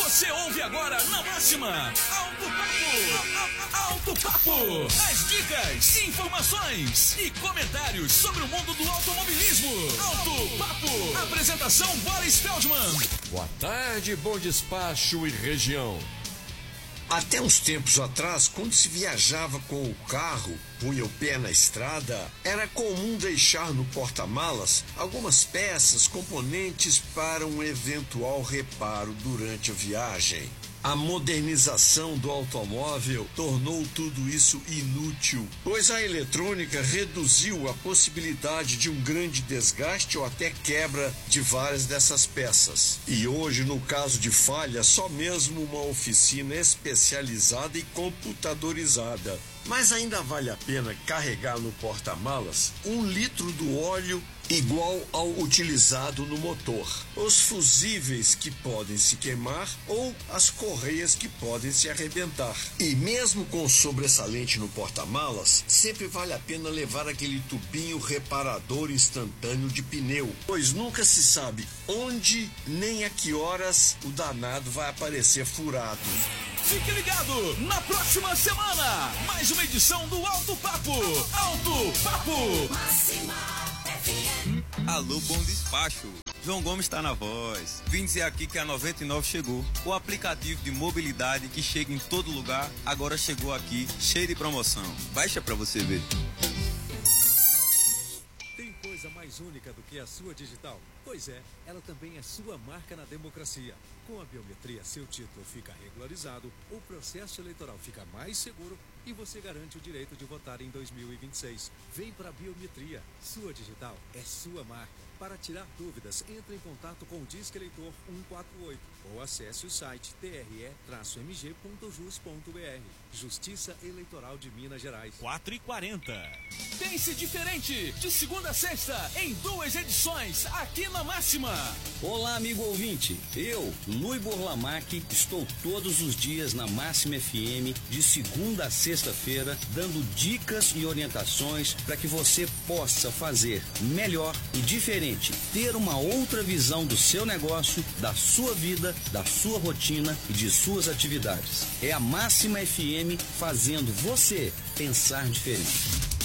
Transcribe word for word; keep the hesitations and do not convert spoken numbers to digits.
Você ouve agora na Máxima Alto Papo. Alto Papo. As dicas, informações e comentários sobre o mundo do automobilismo. Alto Papo. Apresentação Boris Feldman. Boa tarde, bom despacho e região. Até uns tempos atrás, quando se viajava com o carro, punha o pé na estrada, era comum deixar no porta-malas algumas peças, componentes para um eventual reparo durante a viagem. A modernização do automóvel tornou tudo isso inútil, pois a eletrônica reduziu a possibilidade de um grande desgaste ou até quebra de várias dessas peças. E hoje, no caso de falha, só mesmo uma oficina especializada e computadorizada. Mas ainda vale a pena carregar no porta-malas um litro do óleo igual ao utilizado no motor, os fusíveis que podem se queimar ou as correias que podem se arrebentar. E mesmo com sobressalente no porta-malas, sempre vale a pena levar aquele tubinho reparador instantâneo de pneu, pois nunca se sabe onde nem a que horas o danado vai aparecer furado. Fique ligado, na próxima semana, mais uma edição do Alto Papo. Alto Papo. Máxima F M. Alô, bom despacho. João Gomes está na voz. Vim dizer aqui que a noventa e nove chegou. O aplicativo de mobilidade que chega em todo lugar, agora chegou aqui, cheio de promoção. Baixa pra você ver. Tem coisa mais única do que a sua digital? Pois é, ela também é sua marca na democracia. Com a biometria, seu título fica regularizado, o processo eleitoral fica mais seguro e você garante o direito de votar em dois mil e vinte e seis. Vem para a biometria. Sua digital é sua marca. Para tirar dúvidas, entre em contato com o Disque Eleitor cento e quarenta e oito ou acesse o site t r e m g ponto jus ponto b r. Justiça Eleitoral de Minas Gerais. quatro e quarenta. Pense diferente, de segunda a sexta, em duas edições, aqui na Máxima. Olá, amigo ouvinte. Eu, Lui Burlamac, estou todos os dias na Máxima F M, de segunda a sexta-feira, dando dicas e orientações para que você possa fazer melhor e diferente. Ter uma outra visão do seu negócio, da sua vida, da sua rotina e de suas atividades. É a Máxima F M fazendo você pensar diferente.